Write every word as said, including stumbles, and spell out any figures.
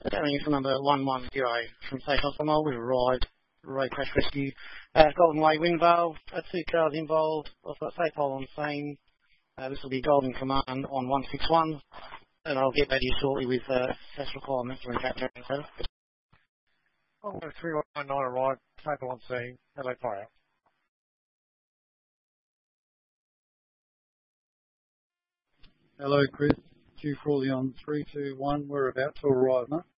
Going for number one one zero from Safe Hospital with a ride, road crash rescue. Uh, Golden Way wind valve, uh, two cars involved. I've got Safe Hole on scene. Uh, this will be Golden Command on one six one. And I'll get back to you shortly with uh, test requirements for impact center. Oh, three one nine arrived, Safe Hole on scene. Hello, fire. Hello, Chris. Due Crawley on three two one. We're about to arrive, mate.